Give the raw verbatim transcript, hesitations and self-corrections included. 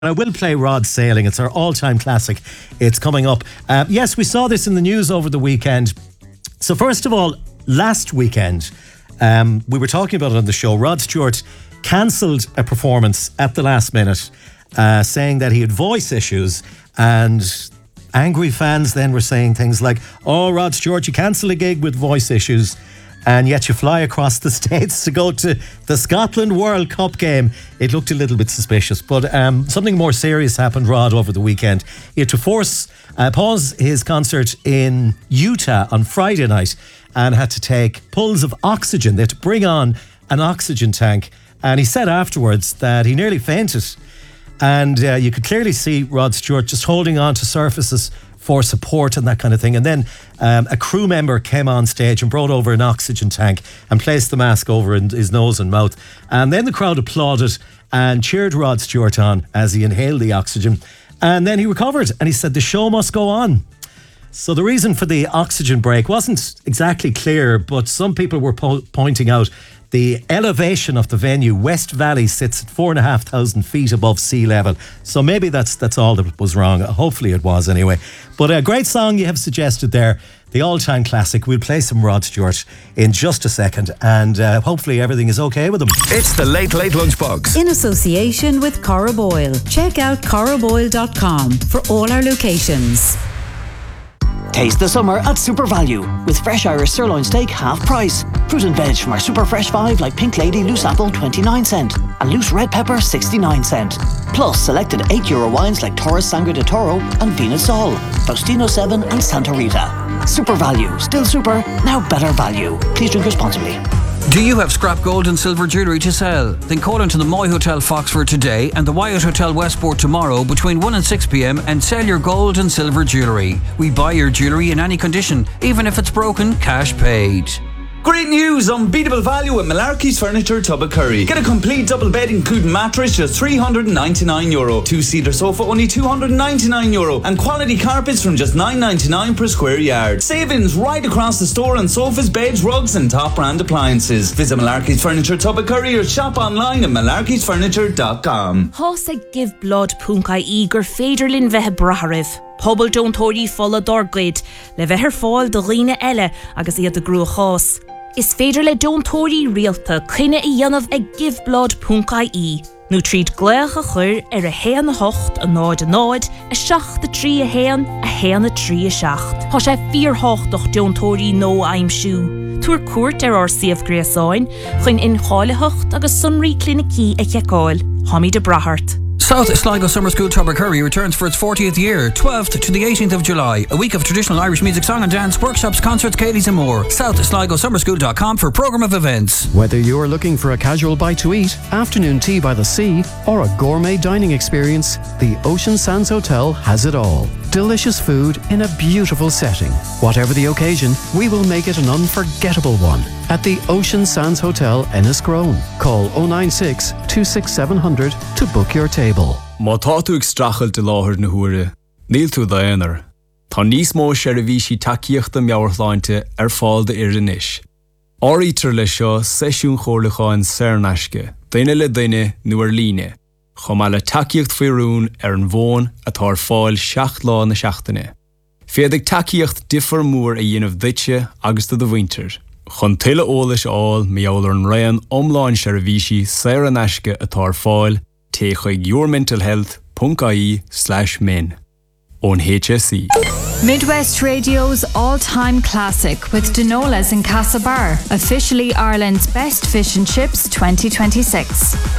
I will play Rod Sailing. It's our all-time classic. It's coming up. Uh, yes, we saw this in the news over the weekend. So first of all, last weekend, um, we were talking about it on the show. Rod Stewart cancelled a performance at the last minute, uh, saying that he had voice issues, and angry fans then were saying things like, oh, Rod Stewart, you cancel a gig with voice issues, and yet you fly across the States to go to the Scotland World Cup game. It looked a little bit suspicious, but um, something more serious happened, Rod, over the weekend. He had to force uh, pause his concert in Utah on Friday night and had to take pulls of oxygen. They had to bring on an oxygen tank, and he said afterwards that he nearly fainted. And uh, you could clearly see Rod Stewart just holding on to surfaces for support and that kind of thing. And then um, a crew member came on stage and brought over an oxygen tank and placed the mask over his nose and mouth. And then the crowd applauded and cheered Rod Stewart on as he inhaled the oxygen. And then he recovered, and he said the show must go on. So the reason for the oxygen break wasn't exactly clear, but some people were po- pointing out the elevation of the venue. West Valley sits at four and a half thousand feet above sea level. So maybe that's that's all that was wrong. Hopefully it was anyway. But a great song you have suggested there, the all-time classic. We'll play some Rod Stewart in just a second, and uh, hopefully everything is okay with him. It's the Late Late Lunchbox. In association with Cora Boyle. Check out cora boyle dot com for all our locations. Taste the summer at Super Value with fresh Irish sirloin steak half price. Fruit and veg from our Super Fresh five like Pink Lady loose apple twenty-nine cent and loose red pepper sixty-nine cent. Plus selected eight euro wines like Taurus Sangre de Toro and Vina Sol, Faustino seven and Santa Rita. Super Value, still super, now better value. Please drink responsibly. Do you have scrap gold and silver jewellery to sell? Then call into the Moy Hotel Foxford today and the Wyatt Hotel Westport tomorrow between one and six p m and sell your gold and silver jewellery. We buy your jewellery in any condition, even if it's broken, cash paid. Great news! Unbeatable value at Malarkey's Furniture, Tubbercurry. Get a complete double bed including mattress just three hundred ninety-nine euro. Two-seater sofa only two hundred ninety-nine euro. And quality carpets from just nine ninety-nine per square yard. Savings right across the store on sofas, beds, rugs and top brand appliances. Visit Malarkey's Furniture, Tubbercurry or shop online at malarkeys furniture dot com. Hosa give blood punkai eager federlin vehe brahariv. Pobl don't tori folla dorgrid. Le veher fall de rina elle agus iad de grua chos. Is federle don't tori realta kine i yanav a give blood punkai e. Nu treat gleach a chur er a hean a hocht a nod a nod, a shach the tree a hean, a hean a tree a shacht. Hosh a fear hocht doch don't tori no I'm shoe. Tour court er ar siaf greasain, chuin in chale hocht agus sunri clinici a chekol, Homie de Brahart. South Sligo Summer School Tubbercurry returns for its fortieth year, twelfth to the eighteenth of July. A week of traditional Irish music, song and dance, workshops, concerts, Katie's and more. south sligo summer school dot com for programme of events. Whether you're looking for a casual bite to eat, afternoon tea by the sea, or a gourmet dining experience, the Ocean Sands Hotel has it all. Delicious food in a beautiful setting. Whatever the occasion, we will make it an unforgettable one. At the Ocean Sands Hotel, Enniscrone. Call oh nine six, two six seven hundred to book your table. Má tá tú ag strachel de láthir na huaire, níl tú daonar. Tá níos mó sé a bhí sí takeíochta meabhartháinte ar fáil de ar inis. Árítar le seo seisiún chorlacháin Cernasce, daine le daine nó ar líne. Chomá le takeíocht faoirún ar an bhón atá ar fáil seacht lá na seachtaine. Féadigh takeíocht differ mór a dhéanamh duitse agus do the winter. Chun tuile ólas áil meall ar an raon omláin sé a bhí sí Cernasce atá ar fáil te chuig your mental health dot I E slash men on H S E. Midwest Radio's all-time classic with Denola's in Castlebar, officially Ireland's best fish and chips twenty twenty-six.